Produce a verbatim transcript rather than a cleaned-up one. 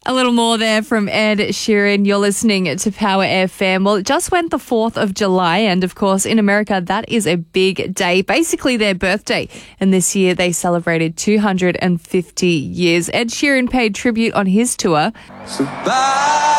A little more there from Ed Sheeran. You're listening to Power F M. Well, it just went the fourth of July, and of course, in America, that is a big day, basically their birthday. And this year, they celebrated two hundred fifty years. Ed Sheeran paid tribute on his tour. So bye.